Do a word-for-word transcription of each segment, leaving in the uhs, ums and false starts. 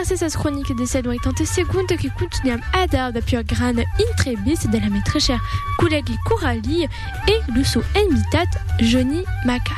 essas chroniques desse oitenta segundos que continuam a dar da pior grande entrevista de la très chère collègue Coralie et le seu invitat Johnny Macam.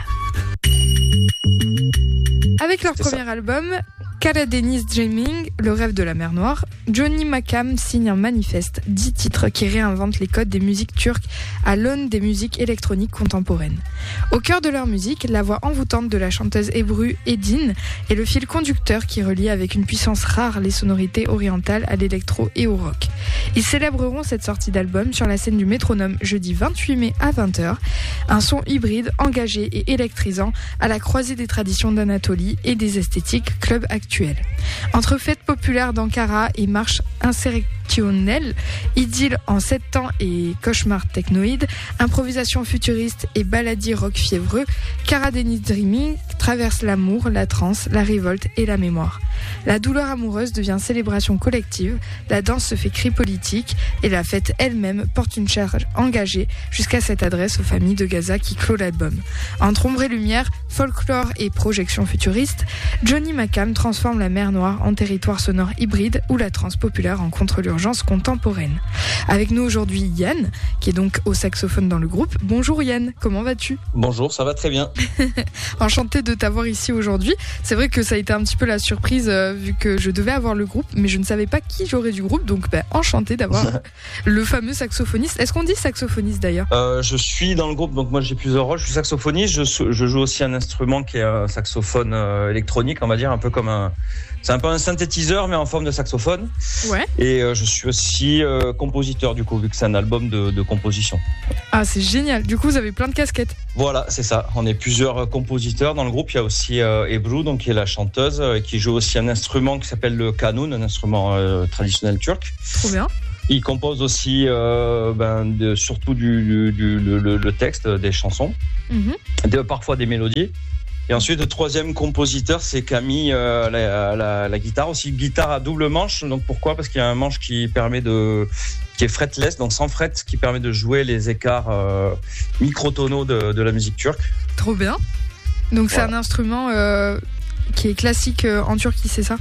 Avec leur C'est premier ça. album, Karadeniz's Dreaming, le rêve de la mer Noire, Johnny Macam signe un manifeste, dix titres qui réinventent les codes des musiques turques à l'aune des musiques électroniques contemporaines. Au cœur de leur musique, la voix envoûtante de la chanteuse hébreu Edine est le fil conducteur qui relie avec une puissance rare les sonorités orientales à l'électro et au rock. Ils célébreront cette sortie d'album sur la scène du Métronome jeudi vingt-huit mai à vingt heures, un son hybride, engagé et électrisant à la croisée des traditions d'Anatolie et des esthétiques club actuels. Entre fêtes populaires d'Ankara et marches insurrectionnelles, idylle en sept temps et cauchemar technoïde, improvisation futuriste et baladie rock fiévreux, Karadeniz's Dreaming traverse l'amour, la transe, la révolte et la mémoire. La douleur amoureuse devient célébration collective, la danse se fait cri politique et la fête elle-même porte une charge engagée jusqu'à cette adresse aux familles de Gaza qui clôt l'album. Entre ombre et lumière, folklore et projection futuriste, Johnny Macam transforme la mer Noire en territoire sonore hybride où la trance populaire rencontre l'urgence contemporaine. Avec nous aujourd'hui Yann, qui est donc au saxophone dans le groupe. Bonjour Yann, comment vas-tu ? Bonjour, ça va très bien. Enchanté de t'avoir ici aujourd'hui. C'est vrai que ça a été un petit peu la surprise euh, vu que je devais avoir le groupe, mais je ne savais pas qui j'aurais du groupe, donc bah, enchanté d'avoir le fameux saxophoniste. Est-ce qu'on dit saxophoniste d'ailleurs ? Euh, je suis dans le groupe, donc moi j'ai plusieurs rôles. Je suis saxophoniste, je, je joue aussi un instrument qui est un saxophone euh, électronique, on va dire, un peu comme un... C'est un peu un synthétiseur, mais en forme de saxophone. Ouais. Et euh, je suis aussi euh, compositeur, du coup, vu que c'est un album de, de composition. Ah, c'est génial. Du coup, vous avez plein de casquettes. Voilà, c'est ça. On est plusieurs compositeurs dans le groupe. Il y a aussi euh, Ebru, donc qui est la chanteuse, euh, qui joue aussi un instrument qui s'appelle le kanun, un instrument euh, traditionnel turc. Trop bien. Il compose aussi euh, ben, de, surtout du, du, du le, le, le texte des chansons, Mm-hmm. de, parfois des mélodies. Et ensuite, le troisième compositeur, c'est Camille, euh, la, la, la guitare, aussi guitare à double manche. Donc pourquoi ? Parce qu'il y a un manche qui permet de, qui est fretless, donc sans fret, qui permet de jouer les écarts euh, microtonaux de, de la musique turque. Trop bien. Donc Voilà. c'est un instrument euh, qui est classique euh, en Turquie, c'est ça ?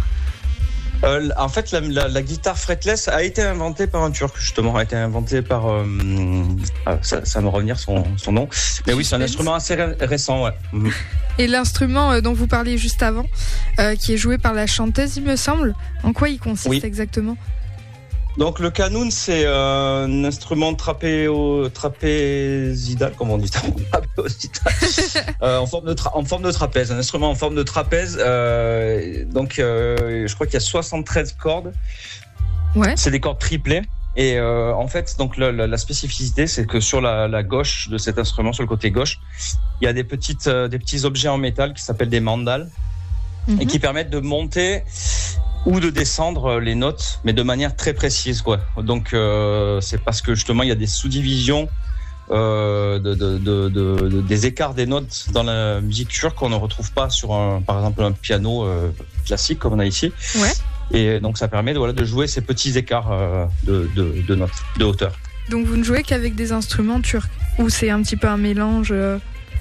Euh, en fait, la, la, la guitare fretless a été inventée par un Turc, justement, a été inventée par... Euh, ah, ça, ça va me revenir son, son nom. Mais oui, c'est un instrument assez ré- récent, ouais. Mhm. Et l'instrument euh, dont vous parliez juste avant, euh, qui est joué par la chanteuse, il me semble, en quoi il consiste Oui. exactement ? Donc le kanun, c'est euh, un instrument trapéo, trapézidal, comment on dit ça ? Trapézidal. euh, en forme de tra- en forme de trapèze, un instrument en forme de trapèze. Euh, donc euh, je crois qu'il y a soixante-treize cordes. Ouais. C'est des cordes triplées. Et euh, en fait, donc la, la, la spécificité, c'est que sur la, la gauche de cet instrument, sur le côté gauche, il y a des petites, euh, des petits objets en métal qui s'appellent des mandales Mm-hmm. et qui permettent de monter ou de descendre les notes, mais de manière très précise, quoi. Donc euh, c'est parce que justement il y a des sous-divisions euh, de, de, de, de, de, des écarts des notes dans la musique turque qu'on ne retrouve pas sur un, par exemple un piano euh, classique comme on a ici. Ouais. Et donc ça permet de, voilà, de jouer ces petits écarts euh, de, de, de notes, de hauteur. Donc vous ne jouez qu'avec des instruments turcs ? Ou c'est un petit peu un mélange euh...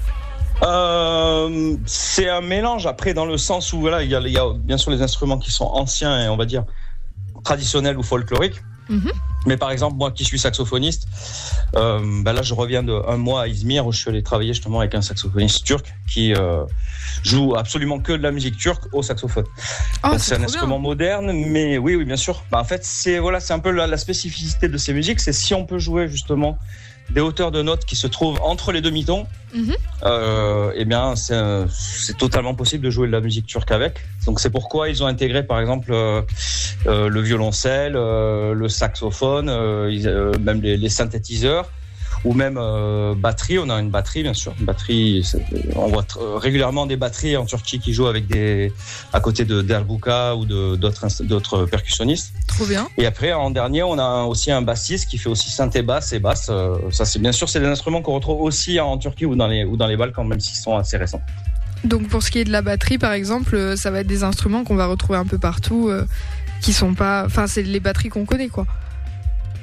Euh, c'est un mélange après dans le sens où voilà, il y a, il y a bien sûr les instruments qui sont anciens et on va dire traditionnels ou folkloriques. Mm-hmm. Mais par exemple, moi qui suis saxophoniste, euh, ben là je reviens de un mois à Izmir où je suis allé travailler justement avec un saxophoniste turc qui euh, joue absolument que de la musique turque au saxophone. Oh, Donc, c'est c'est un trop instrument bien. moderne, mais oui, oui, bien sûr. Ben, en fait, c'est voilà, c'est un peu la, la spécificité de ces musiques, c'est si on peut jouer justement des hauteurs de notes qui se trouvent entre les demi-tons, Mm-hmm. euh, eh bien, c'est, c'est totalement possible de jouer de la musique turque avec. Donc, c'est pourquoi ils ont intégré, par exemple, euh, euh, le violoncelle, euh, le saxophone, euh, ils, euh, même les, les synthétiseurs, ou même euh, batterie. On a une batterie, bien sûr. Une batterie, c'est, on voit t- régulièrement des batteries en Turquie qui jouent avec des, à côté de d'Erbuka ou de, d'autres, d'autres percussionnistes. Trop bien. Et après, en dernier, on a aussi un bassiste qui fait aussi synthé basse et basse. Euh, ça, c'est bien sûr, c'est des instruments qu'on retrouve aussi en Turquie ou dans les ou dans les Balkans, même s'ils sont assez récents. Donc pour ce qui est de la batterie, par exemple, euh, ça va être des instruments qu'on va retrouver un peu partout, euh, qui sont pas... Enfin, c'est les batteries qu'on connaît, quoi.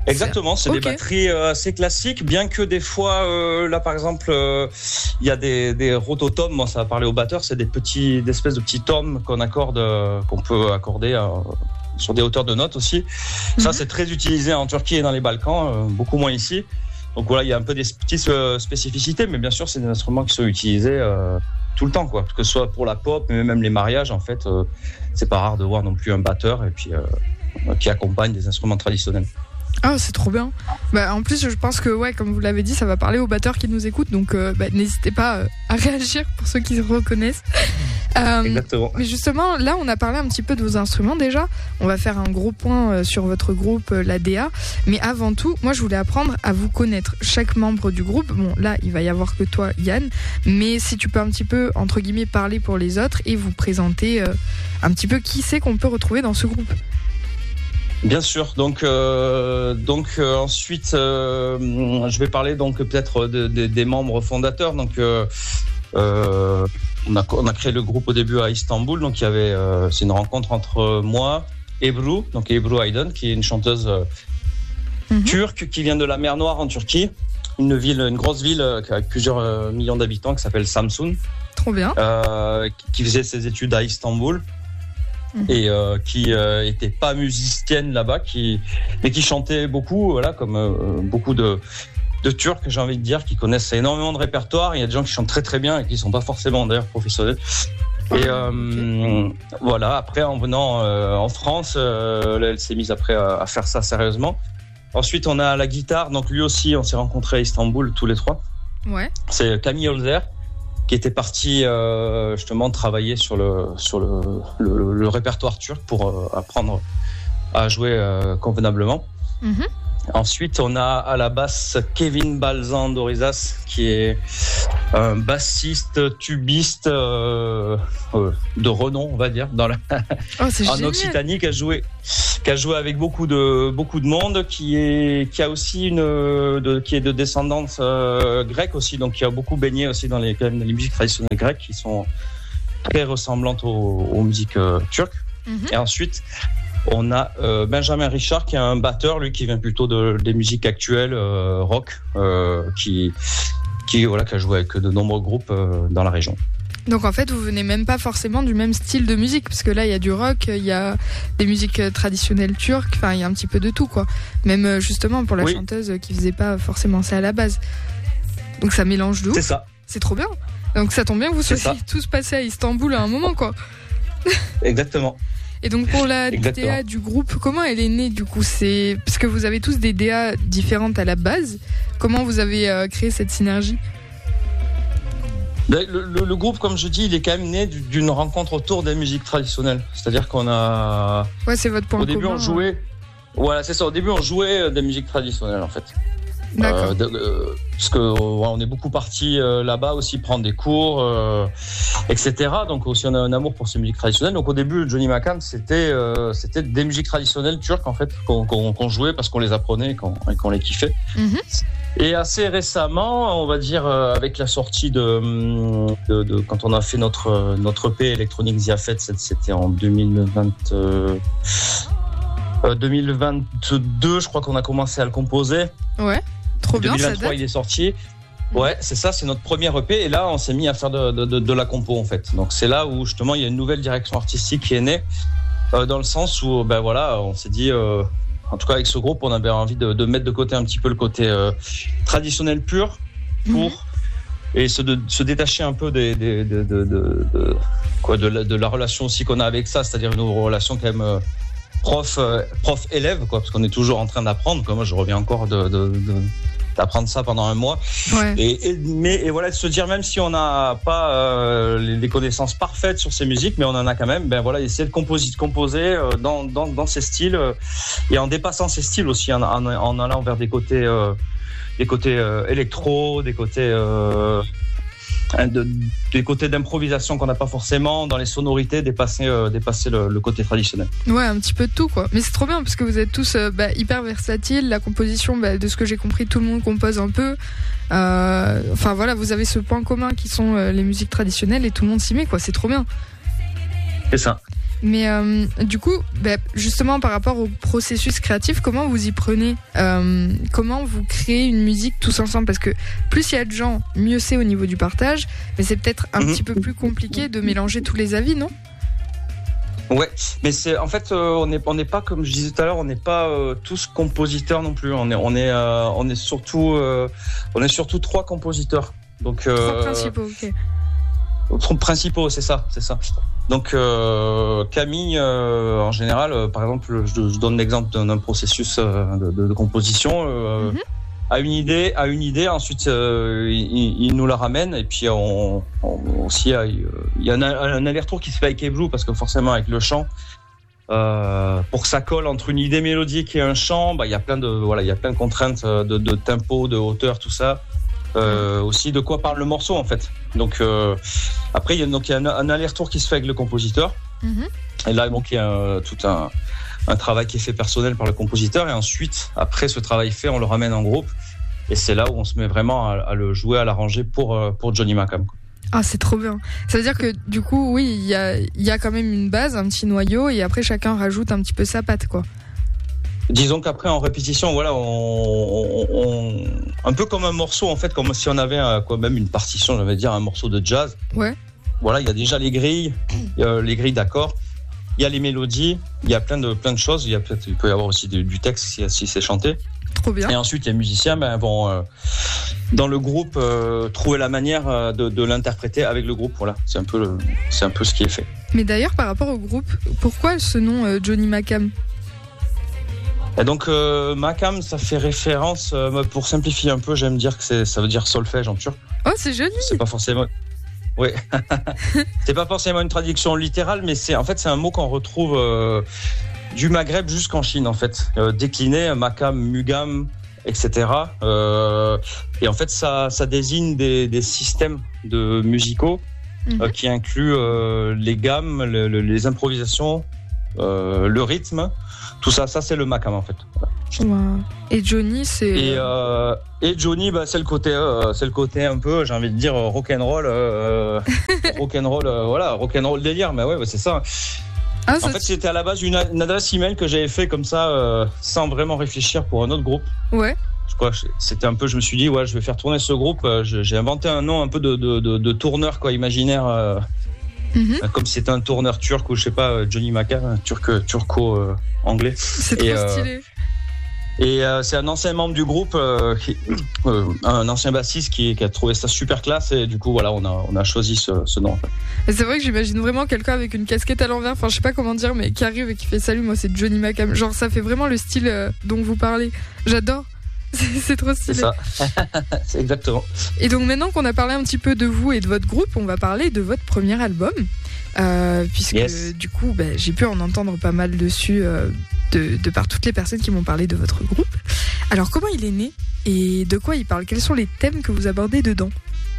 Exactement, c'est okay. Des batteries euh, assez classiques, bien que des fois, euh, là par exemple, il euh, y a des, des rototomes, moi ça va parler aux batteurs, c'est des petits, des espèces de petits tomes qu'on accorde, euh, qu'on peut accorder euh, sur des hauteurs de notes aussi. Mm-hmm. Ça c'est très utilisé en Turquie et dans les Balkans, euh, beaucoup moins ici. Donc voilà, il y a un peu des petites euh, spécificités, mais bien sûr c'est des instruments qui sont utilisés euh, tout le temps, quoi. Que ce soit pour la pop, mais même les mariages, en fait, euh, c'est pas rare de voir non plus un batteur et puis euh, qui accompagne des instruments traditionnels. Ah, c'est trop bien. Bah, en plus, je pense que, ouais, comme vous l'avez dit, ça va parler aux batteurs qui nous écoutent. Donc, euh, bah, n'hésitez pas euh, à réagir pour ceux qui se reconnaissent. Euh, Exactement. Mais justement, là, on a parlé un petit peu de vos instruments déjà. On va faire un gros point euh, sur votre groupe, euh, l'A D A. Mais avant tout, moi, je voulais apprendre à vous connaître. Chaque membre du groupe, bon, là, il va y avoir que toi, Yann. Mais si tu peux un petit peu, entre guillemets, parler pour les autres et vous présenter euh, un petit peu qui c'est qu'on peut retrouver dans ce groupe. Bien sûr. Donc, euh, donc euh, ensuite, euh, je vais parler donc peut-être de, de, des membres fondateurs. Donc, euh, euh, on a on a créé le groupe au début à Istanbul. Donc, il y avait euh, c'est une rencontre entre moi, Ebru, donc Ebru Aydın, qui est une chanteuse euh, mm-hmm. turque qui vient de la Mer Noire en Turquie, une ville, une grosse ville euh, avec plusieurs euh, millions d'habitants qui s'appelle Samsun. Trop bien. Euh, qui faisait ses études à Istanbul. Et euh, qui euh, était pas musicienne là-bas, qui mais qui chantait beaucoup, voilà, comme euh, beaucoup de de Turcs, j'ai envie de dire, qui connaissent énormément de répertoire. Il y a des gens qui chantent très très bien et qui sont pas forcément d'ailleurs professionnels. Et euh, okay. Voilà. Après, en venant euh, en France, euh, elle s'est mise après à, à faire ça sérieusement. Ensuite, on a la guitare. Donc lui aussi, on s'est rencontrés à Istanbul tous les trois. Ouais. C'est Camille Holzer, qui était parti euh, justement travailler sur le sur le, le, le répertoire turc pour euh, apprendre à jouer euh, convenablement. Mm-hmm. Ensuite, on a à la basse Kevin Balzan Dorizas, qui est un bassiste, tubiste euh, euh, de renom, on va dire, dans la oh, c'est en génial. Occitanie, qui a joué, qui a joué avec beaucoup de beaucoup de monde, qui est qui a aussi une de, qui est de descendance euh, grecque aussi, donc qui a beaucoup baigné aussi dans les quand même, dans les musiques traditionnelles grecques qui sont très ressemblantes aux, aux musiques euh, turques. Mm-hmm. Et ensuite, on a euh, Benjamin Richard, qui est un batteur, lui, qui vient plutôt de, des musiques actuelles, euh, rock, euh, qui, qui, voilà, qui a joué avec de nombreux groupes euh, dans la région. Donc en fait, vous venez même pas forcément du même style de musique, parce que là, il y a du rock, il y a des musiques traditionnelles turques, enfin, il y a un petit peu de tout, quoi. Même justement pour la oui. chanteuse qui faisait pas forcément ça à la base. Donc ça mélange de ouf. C'est ça. C'est trop bien. Donc ça tombe bien que vous soyez tous passés à Istanbul à un moment, quoi. Exactement. Et donc pour la Exactement. D A du groupe, comment elle est née du coup? C'est parce que vous avez tous des D A différentes à la base. Comment vous avez euh, créé cette synergie? Le, le, le groupe, comme je dis, il est quand même né d'une rencontre autour des musiques traditionnelles. C'est-à-dire qu'on a. Ouais, c'est votre point Au commun. début, on jouait. Ouais. Voilà, c'est ça. Au début, on jouait des musiques traditionnelles, en fait. D'accord. Euh, de, euh, parce que ouais, on est beaucoup parti euh, là-bas aussi prendre des cours, euh, et cetera. Donc aussi on a un amour pour ces musiques traditionnelles. Donc au début, Johnny Makam, c'était euh, c'était des musiques traditionnelles turques en fait qu'on, qu'on, qu'on jouait parce qu'on les apprenait et qu'on, et qu'on les kiffait. Mm-hmm. Et assez récemment, on va dire euh, avec la sortie de, de, de quand on a fait notre notre E P Electronic Ziafet, c'était en deux mille vingt. Euh, euh, deux mille vingt-deux, je crois qu'on a commencé à le composer. Ouais. Trop bien, deux mille vingt-trois, il est sorti. Ouais, c'est ça, c'est notre premier E P. Et là, on s'est mis à faire de, de, de, de la compo, en fait. Donc, c'est là où, justement, il y a une nouvelle direction artistique qui est née, euh, dans le sens où, ben voilà, on s'est dit, euh, en tout cas, avec ce groupe, on avait envie de, de mettre de côté un petit peu le côté euh, traditionnel pur pour. Mm-hmm. Et se, de, se détacher un peu des, des, de, de, de, de, quoi, de, la, de la relation aussi qu'on a avec ça, c'est-à-dire une relation quand même. Euh, prof euh, prof élève quoi, parce qu'on est toujours en train d'apprendre quoi. Moi je reviens encore de, de, de d'apprendre ça pendant un mois. Ouais. et, et mais et voilà, de se dire même si on n'a pas euh, les, les connaissances parfaites sur ces musiques, mais on en a quand même, ben voilà, essayer de composer de composer euh, dans dans dans ces styles euh, et en dépassant ces styles aussi, en, en, en allant vers des côtés euh, des côtés euh, électro, des côtés euh, De, des côtés d'improvisation qu'on n'a pas forcément, dans les sonorités, dépasser, euh, dépasser le, le côté traditionnel. Ouais, un petit peu de tout quoi. Mais c'est trop bien parce que vous êtes tous euh, bah, hyper versatiles. La composition, bah, de ce que j'ai compris, tout le monde compose un peu. Euh, enfin voilà, vous avez ce point commun qui sont euh, les musiques traditionnelles et tout le monde s'y met quoi. C'est trop bien. C'est ça. Mais euh, du coup, bah, justement par rapport au processus créatif, comment vous y prenez euh, Comment vous créez une musique tous ensemble? Parce que plus il y a de gens, mieux c'est au niveau du partage, mais c'est peut-être un mmh. petit peu plus compliqué de mélanger tous les avis, non? Ouais, mais c'est en fait euh, on n'est on n'est pas, comme je disais tout à l'heure, on n'est pas euh, tous compositeurs non plus. On est on est euh, on est surtout euh, on est surtout trois compositeurs. Donc euh, trois principaux, ok. Trois principaux, c'est ça, c'est ça. Donc euh, Camille, euh, en général, euh, par exemple, je, je donne l'exemple d'un, d'un processus euh, de, de, de composition. Euh, mm-hmm. A une idée, a une idée, ensuite euh, il, il nous la ramène et puis on, on aussi il y a un, un aller-retour qui se fait avec Eblou parce que forcément avec le chant, euh, pour que ça colle entre une idée mélodique et un chant, bah il y a plein de voilà il y a plein de contraintes de, de tempo, de hauteur, tout ça. Euh, aussi de quoi parle le morceau en fait. Donc euh, après il y a donc il y a un, un aller-retour qui se fait avec le compositeur. Mm-hmm. Et là donc il y a euh, tout un un travail qui est fait personnel par le compositeur et ensuite après ce travail fait on le ramène en groupe et c'est là où on se met vraiment à, à le jouer, à l'arranger pour pour Johnny Macam. Ah, c'est trop bien. Ça veut dire que du coup oui il y a il y a quand même une base, un petit noyau et après chacun rajoute un petit peu sa patte quoi. Disons qu'après en répétition, voilà, on, on, on, un peu comme un morceau en fait, comme si on avait un, quoi, même une partition, j'allais dire un morceau de jazz. Ouais. Voilà, il y a déjà les grilles, il y a les grilles d'accords, il y a les mélodies, il y a plein de plein de choses. Il y a peut-être, il peut y avoir aussi du, du texte si, si c'est chanté. Trop bien. Et ensuite les musiciens, ben vont euh, dans le groupe euh, trouver la manière de, de l'interpréter avec le groupe. Voilà, c'est un peu le, c'est un peu ce qui est fait. Mais d'ailleurs, par rapport au groupe, pourquoi ce nom euh, Johnny Macam? Et donc euh, Macam, ça fait référence, euh, pour simplifier un peu, j'aime dire que c'est, ça veut dire solfège en turc. Oh, c'est joli. C'est pas forcément, oui, c'est pas forcément une traduction littérale, mais c'est en fait c'est un mot qu'on retrouve euh, du Maghreb jusqu'en Chine en fait, euh, décliné Macam, Mugam, et cetera. Euh, et en fait ça, ça désigne des, des systèmes de musicaux mm-hmm. euh, qui incluent euh, les gammes, le, le, les improvisations, euh, le rythme. Tout ça, ça c'est le Macam en fait. Wow. Et Johnny, c'est. Et, euh, et Johnny, bah, c'est le côté, euh, c'est le côté un peu, j'ai envie de dire rock'n'roll, euh, rock'n'roll, euh, voilà, rock'n'roll délire. Mais ouais, bah, c'est ça. Ah, en fait, c'était à la base une, une adresse email que j'avais fait comme ça, euh, sans vraiment réfléchir pour un autre groupe. Ouais. Je crois, c'était un peu, je me suis dit, ouais, je vais faire tourner ce groupe. Je, j'ai inventé un nom un peu de, de, de, de tourneur quoi, imaginaire. Euh, Mm-hmm. Comme si c'était un tourneur turc ou je sais pas, Johnny Macam, turc, turco-anglais. Euh, c'est trop et, stylé. Euh, et euh, c'est un ancien membre du groupe, euh, qui, euh, un ancien bassiste qui, qui a trouvé ça super classe et du coup voilà, on a, on a choisi ce, ce nom. En fait. Et c'est vrai que j'imagine vraiment quelqu'un avec une casquette à l'envers, enfin je sais pas comment dire, mais qui arrive et qui fait salut, moi c'est Johnny Macam. Genre ça fait vraiment le style euh, dont vous parlez. J'adore. C'est, c'est trop stylé. C'est ça. C'est exactement. Et donc maintenant qu'on a parlé un petit peu de vous et de votre groupe, on va parler de votre premier album. Euh, puisque yes. du coup bah, j'ai pu en entendre pas mal dessus euh, de, de par toutes les personnes qui m'ont parlé de votre groupe. Alors comment il est né et de quoi il parle? Quels sont les thèmes que vous abordez dedans?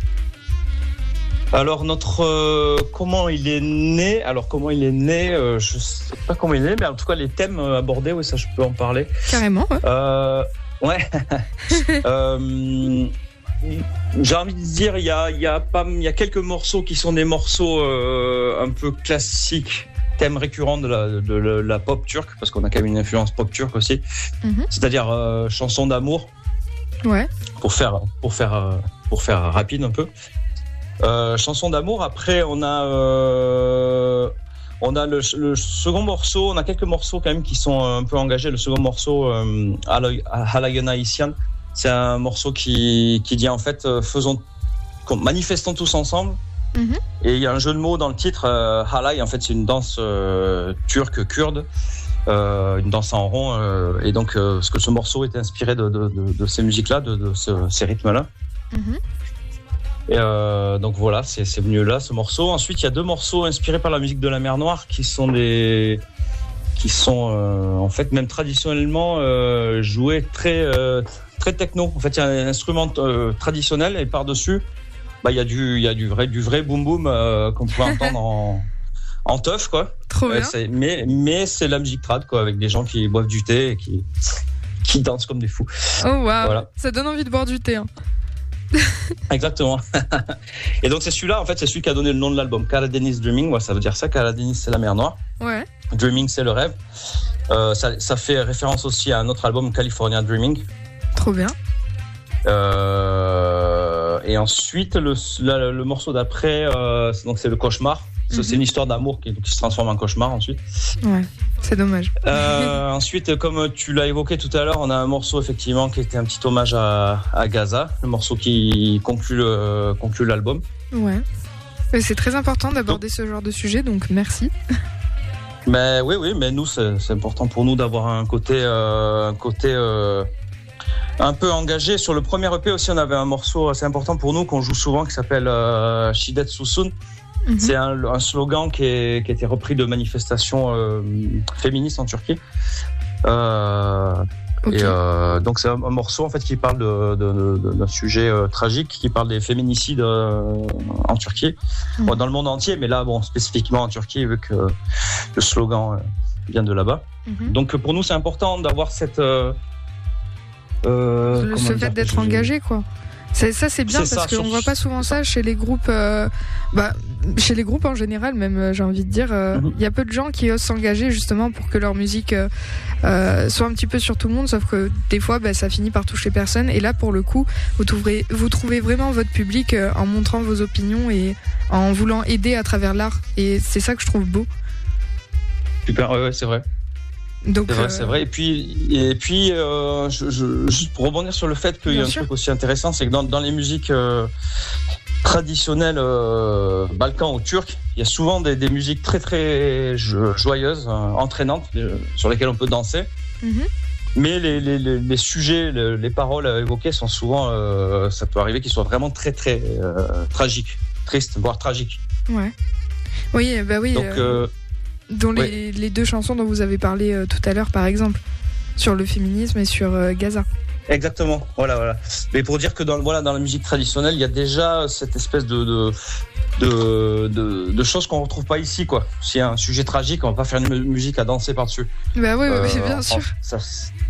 Alors notre euh, comment il est né alors comment il est né euh, je sais pas comment il est né mais en tout cas les thèmes abordés oui ça je peux en parler carrément ouais, euh, ouais. euh, j'ai envie de dire il y a il y a pas il y a quelques morceaux qui sont des morceaux euh, un peu classiques, thèmes récurrents de la de la, la pop turque parce qu'on a quand même une influence pop turque aussi, mm-hmm. c'est-à-dire euh, chansons d'amour, ouais, pour faire pour faire pour faire rapide un peu, euh, chansons d'amour. Après on a euh, on a le, le second morceau, on a quelques morceaux quand même qui sont un peu engagés. Le second morceau, euh, Halayana Isyan, c'est un morceau qui, qui dit en fait, euh, faisons, manifestons tous ensemble. Mm-hmm. Et il y a un jeu de mots dans le titre. Euh, Halay, en fait, c'est une danse euh, turque kurde, euh, une danse en rond. Euh, et donc, euh, parce que ce morceau est inspiré de, de, de, de ces musiques-là, de, de ce, ces rythmes-là. Mm-hmm. Et euh, donc voilà, c'est, c'est venu là ce morceau. Ensuite, il y a deux morceaux inspirés par la musique de la Mer Noire qui sont des, qui sont euh, en fait même traditionnellement euh, joués très euh, très techno. En fait, il y a un instrument euh, traditionnel et par dessus, bah il y a du il y a du vrai du vrai boom boom euh, qu'on pouvait entendre en en teuf quoi. Trop bien. Euh, c'est, mais mais c'est la musique trad quoi, avec des gens qui boivent du thé et qui qui dansent comme des fous. Oh waouh, voilà. Ça donne envie de boire du thé. Hein. Exactement. Et donc c'est celui-là, en fait, c'est celui qui a donné le nom de l'album. Karadeniz Dreaming, ouais, ça veut dire ça. Karadeniz, c'est la mer Noire. Ouais. Dreaming, c'est le rêve. Euh, ça, ça fait référence aussi à un autre album, California Dreaming. Trop bien. Euh, et ensuite, le, le, le morceau d'après, euh, c'est, donc c'est le cauchemar. Mm-hmm. C'est une histoire d'amour qui, qui se transforme en cauchemar ensuite. Ouais, c'est dommage. Euh, ensuite, comme tu l'as évoqué tout à l'heure, on a un morceau effectivement qui était un petit hommage à, à Gaza, le morceau qui conclut, le, conclut l'album. Ouais. Et c'est très important d'aborder donc, ce genre de sujet, donc merci. Mais oui, oui, mais nous, c'est, c'est important pour nous d'avoir un côté, euh, un côté euh, un peu engagé. Sur le premier E P aussi, on avait un morceau assez important pour nous qu'on joue souvent qui s'appelle euh, Shidet Susun. Mm-hmm. C'est un, un slogan qui, est, qui a été repris de manifestations euh, féministes en Turquie. Euh, okay. Et euh, donc c'est un, un morceau en fait qui parle de, de, de, d'un sujet euh, tragique, qui parle des féminicides euh, en Turquie, mm-hmm. bon, dans le monde entier, mais là bon spécifiquement en Turquie vu que le slogan euh, vient de là-bas. Mm-hmm. Donc pour nous c'est important d'avoir cette euh, euh, le ce fait d'être engagé quoi. C'est, ça c'est bien c'est parce ça, qu'on sur... voit pas souvent ça chez les groupes, euh, bah, chez les groupes en général même j'ai envie de dire, il euh, mm-hmm. y a peu de gens qui osent s'engager justement pour que leur musique euh, euh, soit un petit peu sur tout le monde, sauf que des fois bah, ça finit par toucher personne et là pour le coup vous trouverez, vous trouvez vraiment votre public euh, en montrant vos opinions et en voulant aider à travers l'art et c'est ça que je trouve beau. Super, ouais, ouais c'est vrai. Donc, c'est vrai, euh... c'est vrai. Et puis, et puis euh, je, je, juste pour rebondir sur le fait qu'il Bien y a un sûr. truc aussi intéressant, c'est que dans, dans les musiques euh, traditionnelles euh, balkans ou turques, il y a souvent des, des musiques très très joyeuses, euh, entraînantes, euh, sur lesquelles on peut danser. Mm-hmm. Mais les, les, les, les sujets, les, les paroles évoquées sont souvent, euh, ça peut arriver qu'ils soient vraiment très très euh, tragiques, tristes, voire tragiques. Ouais. Oui, bah oui. Donc euh, euh, Dans les, oui. les deux chansons dont vous avez parlé euh, tout à l'heure, par exemple, sur le féminisme et sur euh, Gaza. Exactement, voilà, voilà. Mais pour dire que dans, voilà, dans la musique traditionnelle, il y a déjà cette espèce de, de, de, de, de choses qu'on ne retrouve pas ici, quoi. S'il y a un sujet tragique, on ne va pas faire une musique à danser par-dessus. Bah oui, euh, oui bien sûr. Ça,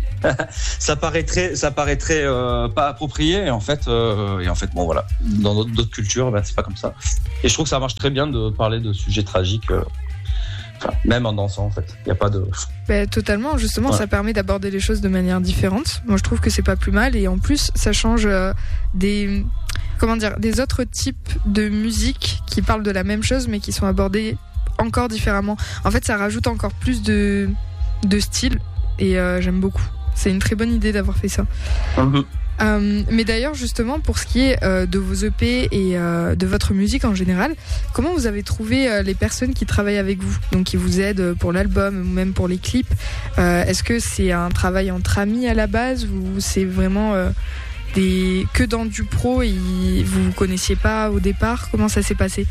ça paraîtrait, ça paraîtrait euh, pas approprié, et en fait, euh, et en fait, bon voilà, dans d'autres, d'autres cultures, ben, c'est pas comme ça. Et je trouve que ça marche très bien de parler de sujets tragiques. Euh, Enfin, même en dansant en fait, il n'y a pas de... Bah, totalement, justement ouais. Ça permet d'aborder les choses de manière différente. Moi je trouve que c'est pas plus mal et en plus ça change euh, des... Comment dire, des autres types de musique qui parlent de la même chose mais qui sont abordées encore différemment. En fait ça rajoute encore plus de, de style et euh, j'aime beaucoup. C'est une très bonne idée d'avoir fait ça. Mm-hmm. Euh, mais d'ailleurs justement pour ce qui est euh, de vos E P et euh, de votre musique en général, comment vous avez trouvé euh, les personnes qui travaillent avec vous, donc qui vous aident pour l'album ou même pour les clips, euh, est-ce que c'est un travail entre amis à la base ou c'est vraiment euh, des... que dans du pro et vous vous connaissiez pas au départ? Comment ça s'est passé?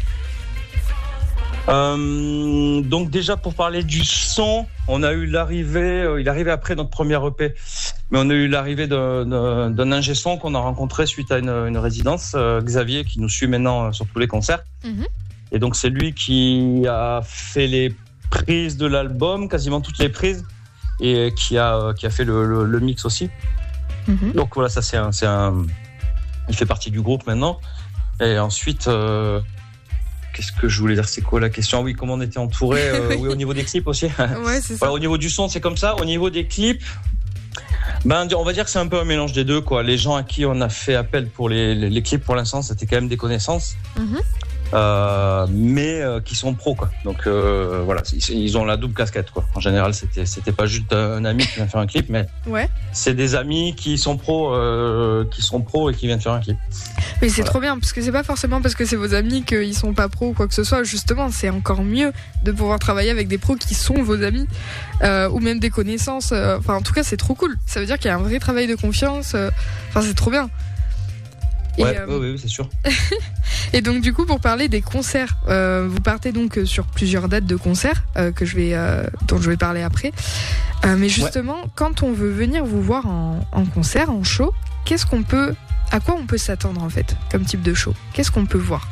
Euh, donc déjà pour parler du son, on a eu l'arrivée, euh, il est arrivé après notre première E P, mais on a eu l'arrivée d'un, d'un, d'un ingé son qu'on a rencontré suite à une, une résidence, euh, Xavier, qui nous suit maintenant sur tous les concerts. Mm-hmm. Et donc c'est lui qui a fait les prises de l'album, quasiment toutes les prises, et qui a qui a fait le, le, le mix aussi. Mm-hmm. Donc voilà, ça c'est un, c'est un, il fait partie du groupe maintenant. Et ensuite. Euh, Qu'est-ce que je voulais dire? C'est quoi la question? Oui, comment on était entouré? euh, Oui, au niveau des clips aussi. Ouais, c'est ça. Voilà, au niveau du son, c'est comme ça. Au niveau des clips, ben, on va dire que c'est un peu un mélange des deux, quoi. Les gens à qui on a fait appel pour les, les, les clips, pour l'instant, c'était quand même des connaissances. Mm-hmm. Euh, mais euh, qui sont pros, quoi. Donc euh, voilà, ils, ils ont la double casquette, quoi. En général, c'était c'était pas juste un ami qui vient faire un clip, mais ouais. C'est des amis qui sont pros, euh, qui sont pros et qui viennent faire un clip. Mais c'est voilà. Trop bien parce que c'est pas forcément parce que c'est vos amis qu'ils sont pas pros ou quoi que ce soit. Justement, c'est encore mieux de pouvoir travailler avec des pros qui sont vos amis euh, ou même des connaissances. Enfin, en tout cas, c'est trop cool. Ça veut dire qu'il y a un vrai travail de confiance. Enfin, c'est trop bien. Ouais, et, euh, oui, oui, c'est sûr. Et donc du coup, pour parler des concerts, euh, vous partez donc sur plusieurs dates de concerts euh, que je vais, euh, dont je vais parler après. Euh, mais justement, ouais. Quand on veut venir vous voir en, en concert, en show, qu'est-ce qu'on peut, à quoi on peut s'attendre en fait, comme type de show? Qu'est-ce qu'on peut voir?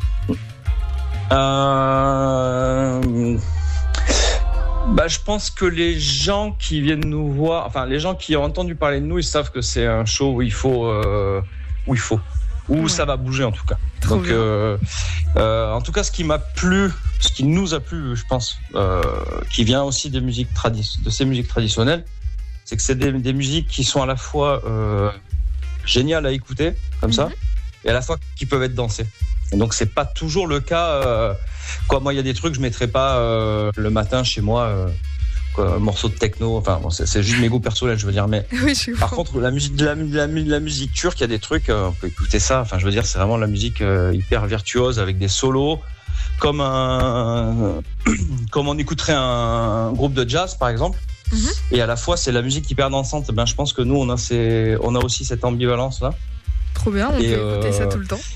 Euh... Bah, je pense que les gens qui viennent nous voir, enfin les gens qui ont entendu parler de nous, ils savent que c'est un show où il faut, euh, où il faut. où Ouais. ça va bouger en tout cas. Trop Donc, bien. euh, euh, en tout cas, ce qui m'a plu, ce qui nous a plu, je pense, euh, qui vient aussi des musiques tradi- de ces musiques traditionnelles, c'est que c'est des, des musiques qui sont à la fois euh, géniales à écouter, comme ça, Mhm. et à la fois qui peuvent être dansées. Et donc, c'est pas toujours le cas. Euh, quoi, moi, il y a des trucs que je mettrais pas euh, le matin chez moi. Euh, quoi, un morceau de techno, enfin bon, c'est, c'est juste mes goûts personnels, je veux dire, mais Oui, je par comprends. contre, la musique, de la, de la, de la musique turque, il y a des trucs, euh, on peut écouter ça. Enfin, je veux dire, c'est vraiment de la musique euh, hyper virtuose avec des solos, comme un, comme on écouterait un, un groupe de jazz, par exemple. Mhm. Et à la fois, c'est la musique hyper dansante. Ben, je pense que nous, on a, ces, on a aussi cette ambivalence là. Trop bien, on Et, peut écouter ça euh, tout le temps.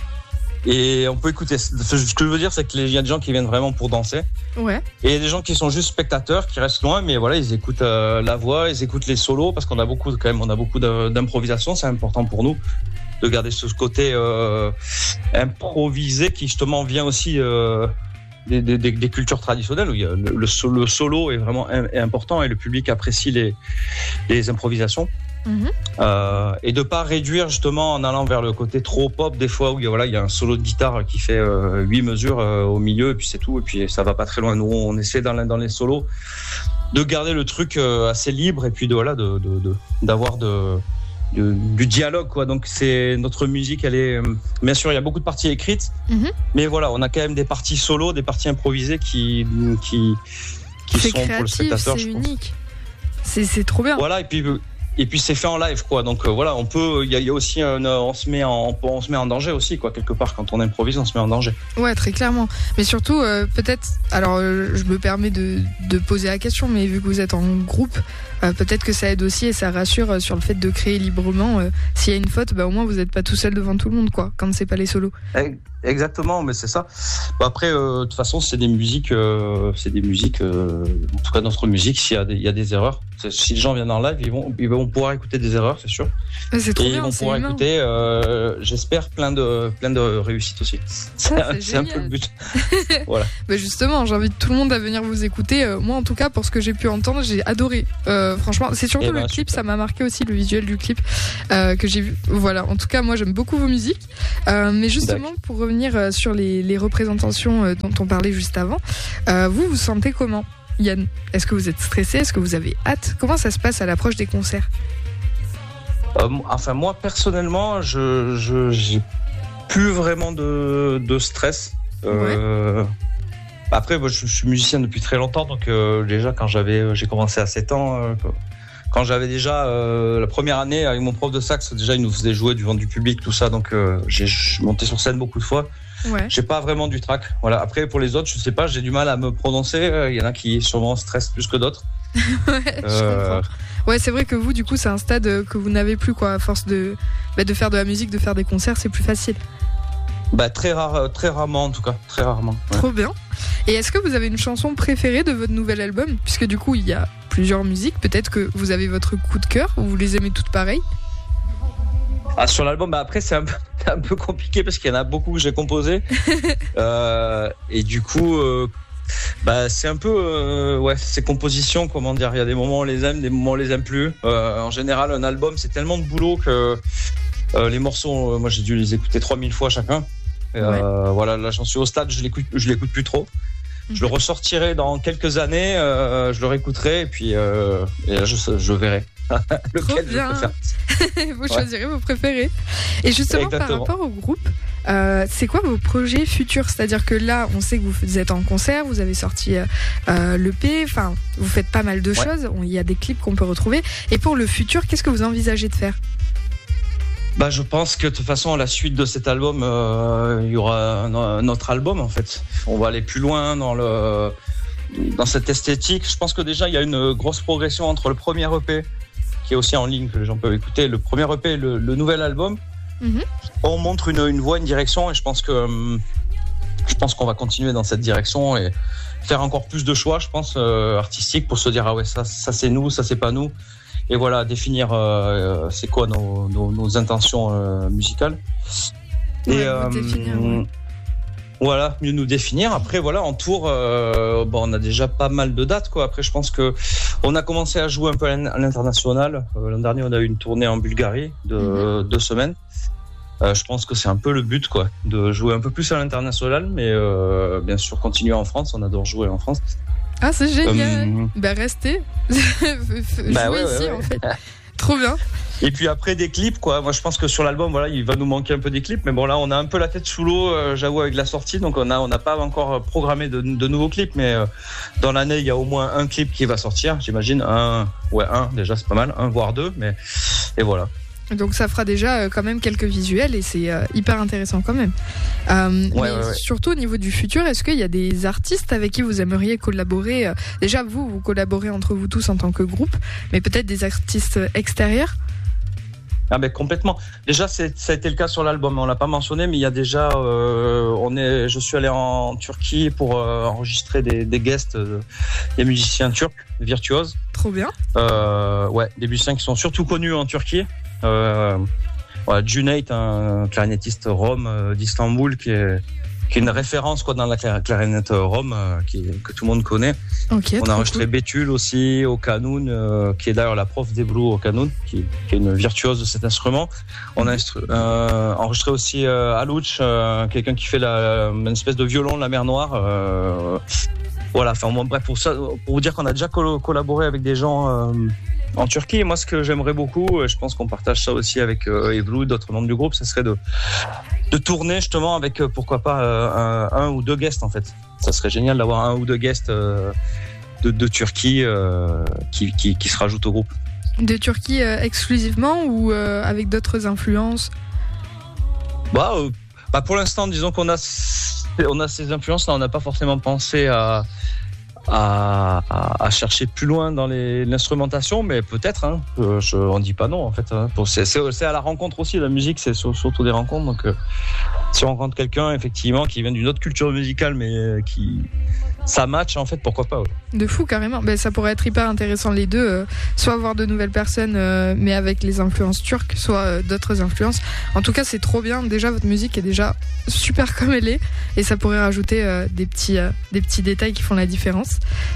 Et on peut écouter. Ce que je veux dire, c'est qu'il y a des gens qui viennent vraiment pour danser. Ouais, Et il y a des gens qui sont juste spectateurs, qui restent loin, mais voilà, ils écoutent euh, la voix, ils écoutent les solos, parce qu'on a beaucoup, quand même, on a beaucoup de- d'improvisation. C'est important pour nous de garder ce côté euh, improvisé qui justement vient aussi euh, des, des, des- des cultures traditionnelles où il y a le, le so- le solo est vraiment im- est important et le public apprécie les, les improvisations. Mhm. Euh, et de pas réduire justement en allant vers le côté trop pop des fois où il y a, voilà, il y a un solo de guitare qui fait euh, huit mesures euh, au milieu et puis c'est tout et puis ça va pas très loin. Nous on essaie dans, la- dans les solos de garder le truc euh, assez libre et puis de voilà de, de, de d'avoir de, de du dialogue quoi. Donc c'est notre musique, elle est euh, bien sûr il y a beaucoup de parties écrites, Mhm. mais voilà on a quand même des parties solo, des parties improvisées qui qui qui C'est sont pour le créatif, spectateur. c'est je pense. unique. C'est, c'est trop bien. Voilà et puis et puis c'est fait en live quoi. Donc euh, voilà, on peut il y, a- il y a aussi un, euh, on se met en on se met en danger aussi quoi quelque part quand on improvise, on se met en danger. Ouais, très clairement. Mais surtout, euh, peut-être, alors euh, je me permets de, de poser la question, mais vu que vous êtes en groupe, euh, peut-être que ça aide aussi et ça rassure euh, sur le fait de créer librement. Euh, s'il y a une faute, bah, au moins vous n'êtes pas tout seul devant tout le monde, quoi, quand c'est pas les solos. Exactement, mais c'est ça. Bon, après, euh, de toute façon, c'est des musiques, euh, c'est des musiques. Euh, en tout cas, notre musique, s'il y a des, il y a des erreurs, c'est- si les gens viennent en live, ils vont, ils vont pouvoir écouter des erreurs, c'est sûr. Euh, C'est trop Et ils bien, vont c'est pouvoir humain. écouter, euh, j'espère, plein de, plein de réussites aussi. C'est, Ah, c'est c'est un peu génial. le but. Bah justement, j'invite tout le monde à venir vous écouter. Euh, moi, en tout cas, pour ce que j'ai pu entendre, j'ai adoré. Euh, franchement, c'est surtout Eh ben, le clip, super. ça m'a marqué aussi, le visuel du clip euh, que j'ai vu. Voilà, en tout cas, moi, j'aime beaucoup vos musiques. Euh, mais justement, D'accord. pour revenir euh, sur les, les représentations euh, dont on parlait juste avant, euh, vous vous sentez comment, Yann? Est-ce que vous êtes stressé? Est-ce que vous avez hâte? Comment ça se passe à l'approche des concerts? Euh, enfin, moi, personnellement, je, je, j'ai plus vraiment de, de stress. Euh, Après, moi, je, je suis musicien depuis très longtemps, donc euh, déjà, quand j'avais, j'ai commencé à sept ans, euh, quand j'avais déjà euh, la première année avec mon prof de sax, déjà, il nous faisait jouer devant du public, tout ça, donc euh, j'ai je suis monté sur scène beaucoup de fois. Ouais. J'ai pas vraiment du trac. Voilà. Après, pour les autres, je sais pas, j'ai du mal à me prononcer. Il y en a qui sûrement stressent plus que d'autres. Ouais, je Euh, comprends. Ouais, c'est vrai que vous, du coup, c'est un stade euh, que vous n'avez plus, quoi. À force de, bah, de faire de la musique, de faire des concerts, c'est plus facile. Bah très rare, très rarement en tout cas, très rarement. Ouais. Trop bien. Et est-ce que vous avez une chanson préférée de votre nouvel album? Puisque du coup, il y a plusieurs musiques. Peut-être que vous avez votre coup de cœur ou vous les aimez toutes pareilles. Ah, sur l'album, bah après c'est un, peu- c'est un peu compliqué parce qu'il y en a beaucoup que j'ai composé euh, et du coup, euh, bah c'est un peu euh, ouais, ces compositions, comment dire, il y a des moments où on les aime, des moments où on les aime plus. Euh, en général, un album c'est tellement de boulot que euh, les morceaux, euh, moi j'ai dû les écouter trois mille fois chacun. Et, euh, voilà, là j'en suis au stade, je l'écoute, je l'écoute plus trop. Je le ressortirai dans quelques années, euh, je le réécouterai et puis euh, et là je, je verrai lequel je bien. préfère. Vous Ouais. choisirez vos préférés. Et justement, Exactement. par rapport au groupe, euh, c'est quoi vos projets futurs? C'est-à-dire que là, on sait que vous êtes en concert, vous avez sorti euh, l'E P, enfin, vous faites pas mal de Ouais. choses. Il y a des clips qu'on peut retrouver. Et pour le futur, qu'est-ce que vous envisagez de faire? Bah, je pense que de toute façon, à la suite de cet album, euh, il y aura un, un autre album en fait. On va aller plus loin dans le dans cette esthétique. Je pense que déjà il y a une grosse progression entre le premier E P, qui est aussi en ligne que les gens peuvent écouter, le premier E P et le, le nouvel album. Mhm. On montre une, une voie, une direction, et je pense que hum, je pense qu'on va continuer dans cette direction et faire encore plus de choix, je pense, euh, artistiques pour se dire ah ouais ça ça c'est nous, ça c'est pas nous. Et voilà, définir euh, c'est quoi nos, nos, nos intentions euh, musicales. Ouais, Et vous définir, ouais. voilà, mieux nous définir. Après, voilà, en tour, euh, bon, on a déjà pas mal de dates, quoi. Après, je pense que on a commencé à jouer un peu à l'international. Euh, l'an dernier, on a eu une tournée en Bulgarie de Mhm. deux semaines. Euh, je pense que c'est un peu le but, quoi, de jouer un peu plus à l'international, mais euh, bien sûr continuer en France. On adore jouer en France. Ah, c'est génial. Euh, Bah restez. Jouez Bah ouais, ici ouais, ouais. en fait. Trop bien. Et puis après des clips, quoi. Moi je pense que sur l'album, voilà, il va nous manquer un peu des clips, mais bon là on a un peu la tête sous l'eau, euh, j'avoue, avec la sortie, donc on a on n'a pas encore programmé de, de nouveaux clips, mais euh, dans l'année il y a au moins un clip qui va sortir, j'imagine un, ouais un déjà c'est pas mal, un voire deux, mais et voilà. Donc ça fera déjà euh, quand même quelques visuels et c'est euh, hyper intéressant quand même. Euh, Ouais, mais ouais, ouais. surtout au niveau du futur, est-ce qu'il y a des artistes avec qui vous aimeriez collaborer euh, Déjà vous, vous collaborez entre vous tous en tant que groupe, mais peut-être des artistes extérieurs. Ah ben complètement. Déjà c'est ça a été le cas sur l'album, on l'a pas mentionné, mais il y a déjà euh, on est je suis allé en Turquie pour euh, enregistrer des, des guests, euh, des musiciens turcs virtuoses. Trop bien. Euh, ouais, des musiciens qui sont surtout connus en Turquie. Euh, voilà, Cüneyt, un clarinettiste rome euh, d'Istanbul, qui est, qui est une référence quoi dans la clarinette rome, euh, qui, que tout le monde connaît. Ok. On a enregistré cool. Betül aussi au Kanun, euh, qui est d'ailleurs la prof d'Ebru au Kanun, qui, qui est une virtuose de cet instrument. On a instru- euh, enregistré aussi euh, Alouch, euh, quelqu'un qui fait la, une espèce de violon de la mer Noire. Euh, voilà, enfin bon, bref, pour ça, pour vous dire qu'on a déjà col- collaboré avec des gens euh, en Turquie. Et moi, ce que j'aimerais beaucoup, et je pense qu'on partage ça aussi avec euh, Ebru, d'autres membres du groupe, ce serait de de tourner justement avec euh, pourquoi pas euh, un, un ou deux guests en fait. Ça serait génial d'avoir un ou deux guests euh, de, de Turquie euh, qui, qui qui se rajoutent au groupe. De Turquie euh, exclusivement ou euh, avec d'autres influences? Bah, euh, bah pour l'instant, disons qu'on a on a ces influences là, on n'a pas forcément pensé à À, à, à chercher plus loin dans les, l'instrumentation, mais peut-être, hein, je, je on dit pas non en fait. Hein. Pour, c'est, c'est, c'est à la rencontre aussi, la musique, c'est surtout des rencontres. Donc, euh, si on rencontre quelqu'un effectivement qui vient d'une autre culture musicale, mais qui ça match en fait, pourquoi pas. Ouais. De fou carrément. Ben, ça pourrait être hyper intéressant les deux, euh, soit avoir de nouvelles personnes, euh, mais avec les influences turques, soit euh, d'autres influences. En tout cas, c'est trop bien. Déjà, votre musique est déjà super comme elle est, et ça pourrait rajouter euh, des petits, euh, des petits détails qui font la différence.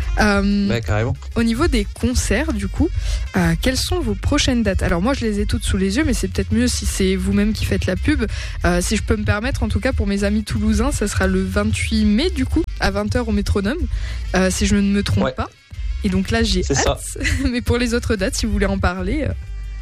Euh, ouais, carrément. Au niveau des concerts, du coup, euh, quelles sont vos prochaines dates? Alors moi, je les ai toutes sous les yeux, mais c'est peut-être mieux si c'est vous-même qui faites la pub. Euh, si je peux me permettre, en tout cas pour mes amis toulousains, ça sera le vingt-huit mai, du coup, à vingt heures au Métronome, euh, si je ne me trompe ouais. pas. Et donc là, j'ai c'est hâte. Ça. Mais pour les autres dates, si vous voulez en parler... Euh...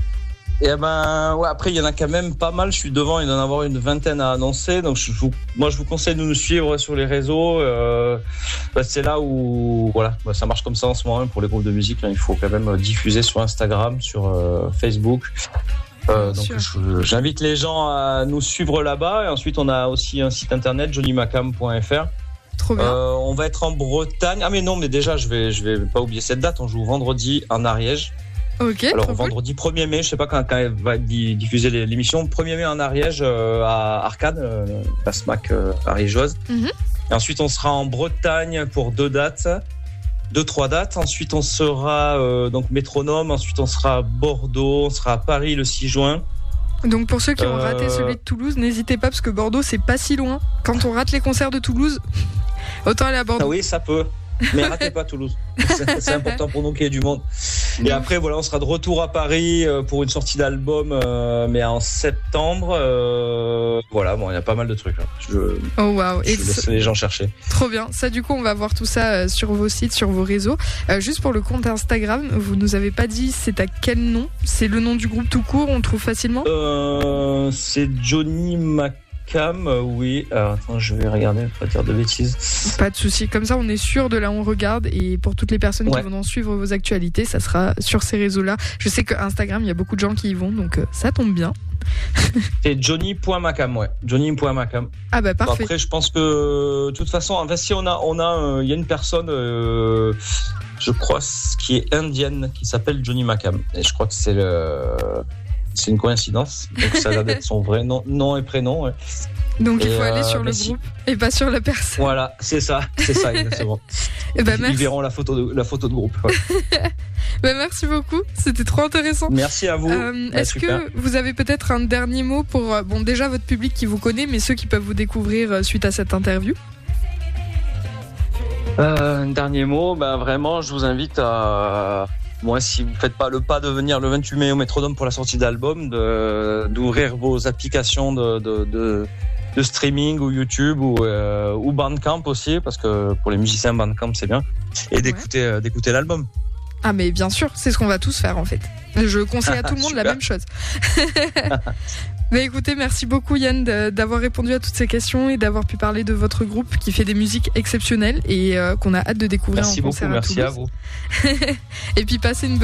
Et ben ouais, après il y en a quand même pas mal, je suis devant, il doit y en avoir une vingtaine à annoncer, donc je vous, moi je vous conseille de nous suivre sur les réseaux, euh, bah, c'est là où voilà, bah, ça marche comme ça en ce moment pour les groupes de musique, là, il faut quand même diffuser sur Instagram, sur euh, Facebook, euh, donc je, j'invite les gens à nous suivre là-bas, et ensuite on a aussi un site internet johnny macam point f r. Trop bien. Euh, on va être en Bretagne, ah mais non mais déjà je vais, je vais pas oublier cette date, on joue vendredi en Ariège. Ok. Alors vendredi cool. premier mai, je sais pas quand, quand elle va diffuser l'émission, premier mai en Ariège euh, à Arcade, euh, la SMAC euh, ariégeoise. Mm-hmm. Et ensuite on sera en Bretagne pour deux dates, deux trois dates. Ensuite on sera euh, donc Métronome. Ensuite on sera à Bordeaux, on sera à Paris le six juin. Donc pour ceux qui ont euh... raté celui de Toulouse, n'hésitez pas parce que Bordeaux c'est pas si loin. Quand on rate les concerts de Toulouse, autant aller à Bordeaux. Ah oui, ça peut. Mais ratez pas Toulouse, c'est, c'est important pour nous qu'il y ait du monde. Et après voilà, on sera de retour à Paris pour une sortie d'album, euh, mais en septembre. Euh, voilà, bon, il y a pas mal de trucs. Là. Je, oh waouh! Je laisse c- les gens chercher. Trop bien. Ça, du coup, on va voir tout ça sur vos sites, sur vos réseaux. Euh, juste pour le compte Instagram, vous nous avez pas dit c'est à quel nom? C'est le nom du groupe tout court, on trouve facilement? euh, C'est Johnny Mac. Cam, euh, oui. Alors, attends, je vais regarder, pas dire de bêtises. Pas de souci. Comme ça, on est sûr de là où on regarde. Et pour toutes les personnes ouais. qui vont suivre vos actualités, ça sera sur ces réseaux-là. Je sais qu'Instagram, il y a beaucoup de gens qui y vont, donc euh, ça tombe bien. C'est johnny point macam, ouais. johnny point macam. Ah bah parfait. Après, je pense que de toute façon, enfin, si on a, on a, il euh, y a une personne, euh, je crois, qui est indienne, qui s'appelle Johnny Macam. Et je crois que c'est le. C'est une coïncidence, donc ça a l'air d'être son vrai nom, nom et prénom. Ouais. Donc et il faut euh, aller sur le si... groupe et pas sur la personne. Voilà, c'est ça, c'est ça exactement. Et bah, merci. Ils verront la photo de, la photo de groupe. Ouais. bah, merci beaucoup, c'était trop intéressant. Merci à vous. Euh, bah, est-ce super. que vous avez peut-être un dernier mot pour, bon déjà votre public qui vous connaît, mais ceux qui peuvent vous découvrir suite à cette interview? Euh, un dernier mot, bah vraiment, je vous invite à, moi, si vous faites pas le pas de venir le vingt-huit mai au Métrodome pour la sortie d'album, de, d'ouvrir vos applications de, de, de, de streaming ou YouTube ou, euh, ou Bandcamp aussi, parce que pour les musiciens Bandcamp c'est bien, et d'écouter, ouais. euh, d'écouter l'album. Ah mais bien sûr, c'est ce qu'on va tous faire en fait. Je conseille à tout le monde la même chose. Mais écoutez, merci beaucoup Yann d'avoir répondu à toutes ces questions et d'avoir pu parler de votre groupe qui fait des musiques exceptionnelles et euh, qu'on a hâte de découvrir merci en concert beaucoup, à Toulouse. Merci beaucoup, merci à vous. Et puis passez une bonne